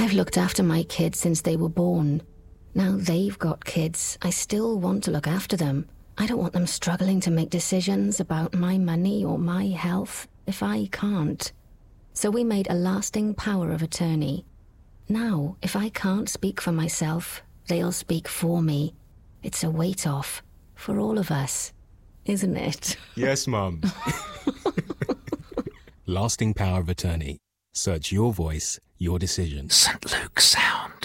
I've looked after my kids since they were born. Now they've got kids. I still want to look after them. I don't want them struggling to make decisions about my money or my health if I can't. So we made a lasting power of attorney. Now, if I can't speak for myself, they'll speak for me. It's a weight off for all of us, isn't it? Yes, Mum. Lasting power of attorney. Search your voice, your decision. St. Luke's Sound.